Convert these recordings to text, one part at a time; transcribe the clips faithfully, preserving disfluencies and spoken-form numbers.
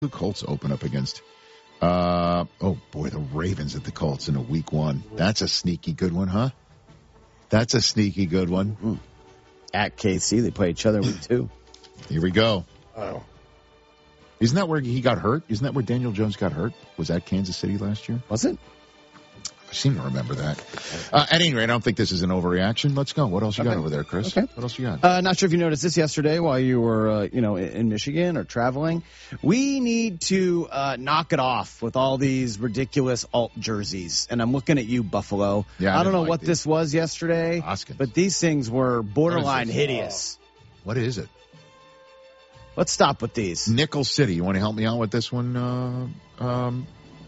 The Colts open up against, uh, oh boy, the Ravens at the Colts in a week one. That's a sneaky good one, huh? That's a sneaky good one. Mm. At K C, they play each other week two. Here we go. Oh. Isn't that where he got hurt? Isn't that where Daniel Jones got hurt? Was that Kansas City last year? Was it? I seem to remember that. Uh, at any rate, I don't think this is an overreaction. Let's go. What else you Okay. got over there, Chris? Okay. What else you got? Uh, not sure if you noticed this yesterday while you were, uh, you know, in, in Michigan or traveling. We need to uh, knock it off with all these ridiculous alt jerseys. And I'm looking at you, Buffalo. Yeah, I I, don't didn't know like what these. this was yesterday, Hoskins. but these things were borderline this? hideous. What is it? Let's stop with these. Nickel City. You want to help me out with this one, uh, um,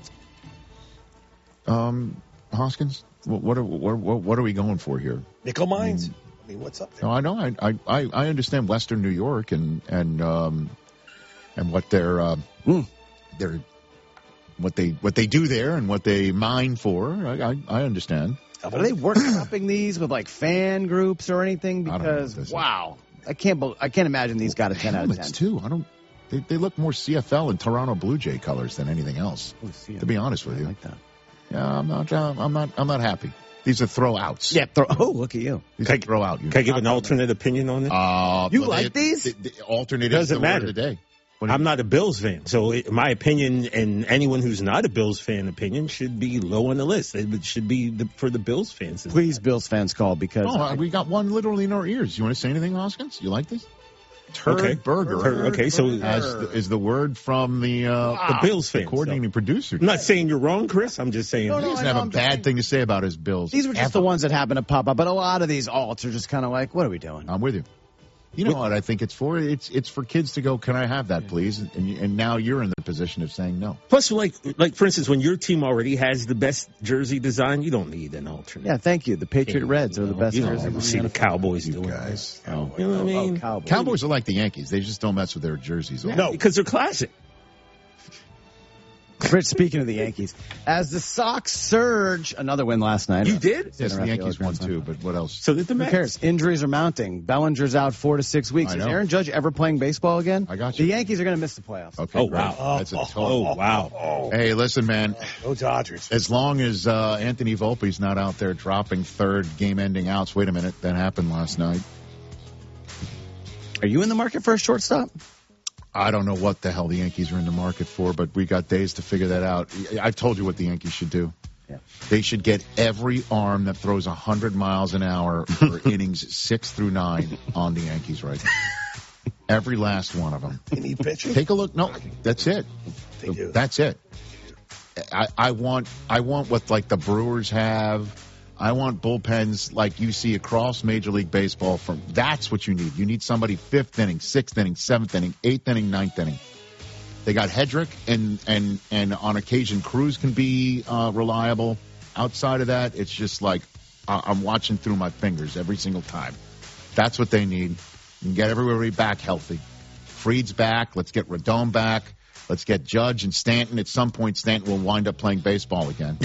um, Hoskins? What, what, are, what, what are we going for here? Nickel mines. I mean, what's up there? No, I know. I, I, I understand Western New York and and um, and what they're uh, Mm. they're what they what they do there and what they mine for. I I, I understand. Are they workshopping these with like fan groups or anything? I don't know what Because this is. wow, I can't. Bel I can't imagine these got a ten out of ten. Helmets too. I don't. They, they look more C F L and Toronto Blue Jay colors than anything else. Oh, see, To be honest with I you, like that. yeah, I'm not. Uh, I'm not. I'm not happy. These are throwouts. Yeah. Throw, oh, look at you. These Can are I- throwout. Can I give an alternate opinion on it? Uh, You well, like they- these? they- they- alternate Doesn't is the word matter. of the day. What do you- I'm not a Bills fan, so it, my opinion and anyone who's not a Bills fan opinion should be low on the list. It should be the, for the Bills fans. Please, Bills fans, call because Oh, I- we got one literally in our ears. You want to say anything, Hoskins? You like this? Turd Okay. burger. Turd- okay, so- As the, is the word from the uh, the Bills the fans. coordinating producer. I'm not saying you're wrong, Chris. I'm just saying. No, He no, doesn't I have know, a I'm just bad saying- thing to say about his Bills. these were just ever. the ones that happened to pop up. But a lot of these alts are just kind of like, what are we doing? I'm with you. You know what I think it's for? It's it's for kids to go, can I have that, please? And you- and now you're in the position of saying no. Plus, like, like for instance, when your team already has the best jersey design, you don't need an alternate. Yeah, thank you. The Patriot Reds are the best You don't jerseys. ever in see the N F L. Cowboys You doing guys. Oh, You know what I mean? Oh, Cowboys. Cowboys are like the Yankees. They just don't mess with their jerseys. No, because they're classic. Rich, speaking of the Yankees, as the Sox surge, another win last night. You did? Yes, the Interrupt Yankees you, won Chris. too, but what else? So did the Who Mets. cares? Injuries are mounting. Bellinger's out four to six weeks. I Is know. Aaron Judge ever playing baseball again? I got The you. Yankees are going to miss the playoffs. Okay, Oh, great. wow. That's a Oh, total. wow. Hey, listen, man. Go Dodgers. As long as uh, Anthony Volpe's not out there dropping third game-ending outs. Wait a minute, that happened last night. Are you in the market for a shortstop? I don't know what the hell the Yankees are in the market for, but we got days to figure that out. I've told you what the Yankees should do. Yeah. They should get every arm that throws one hundred miles an hour for innings six through nine on the Yankees right now. Every last one of them. They need pitching. Take a look. No, that's it. They do. That's it. I, I want I want what like the Brewers have. I want bullpens like you see across Major League Baseball. From that's what you need. You need somebody fifth inning, sixth inning, seventh inning, eighth inning, ninth inning. They got Hedrick and and and on occasion Cruz can be uh, reliable. Outside of that, it's just like uh, I'm watching through my fingers every single time. That's what they need. And get everybody back healthy. Fried's back. Let's get Rodon back. Let's get Judge and Stanton. At some point, Stanton will wind up playing baseball again.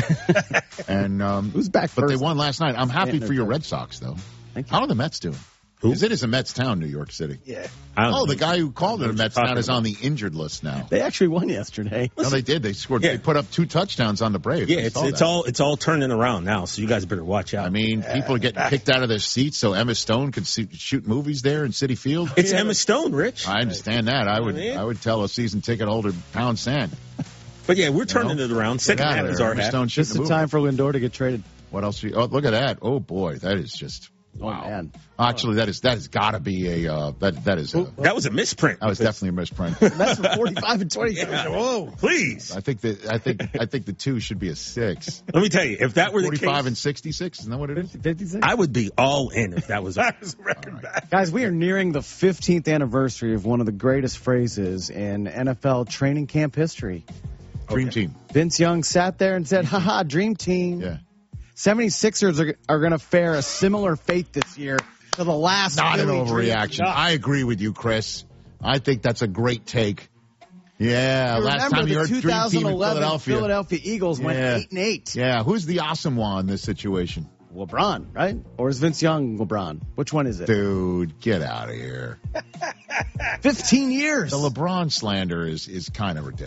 and um, Who's back But first? they won last night. I'm happy Stanton for or your Judge? Red Sox, though. Thank you. How are the Mets doing? Who? Because it is a Mets town, New York City. Yeah. I don't Oh, know. the guy who called it a what Mets you're town talking is on the injured list now. They actually won yesterday. No, they did. They scored. Yeah. They put up two touchdowns on the Braves. Yeah, I it's saw it's that. all it's all turning around now. So you guys better watch out. I mean, people are getting kicked out of their seats so Emma Stone could see, shoot movies there in City Field. it's Emma Stone, Rich. I understand that. I would I mean- I would tell a season ticket holder pound sand. But yeah, we're turning know? it around. Get Second out half of is there. our Emma half. Stone Just shooting in the movie. time for Lindor to get traded. What else? You, oh, look at that! Oh boy, that is just wow. Oh, man. Actually, that is that has got to be a uh, that that is a, That was a misprint. that was definitely a misprint. That's for forty-five and twenty. Whoa, please. I think that I think I think the two should be a six. Let me tell you, if that were the Forty-five case, and sixty-six. Isn't that what it is? fifty-six. I would be all in if that was a record back. Guys, we are nearing the fifteenth anniversary of one of the greatest phrases in N F L training camp history. Dream team. Vince Young sat there and said, haha, dream team. Yeah. seventy-sixers are, are going to fare a similar fate this year to the last Not an Philly dream. overreaction. I agree with you, Chris. I think that's a great take. Yeah, You last remember time you the heard dream team in twenty eleven Philadelphia. Philadelphia Eagles went Yeah. eight and eight. Yeah, who's the awesome one in this situation? LeBron, right? Or is Vince Young LeBron? Which one is it? Dude, get out of here. fifteen years. The LeBron slander is, is kind of ridiculous.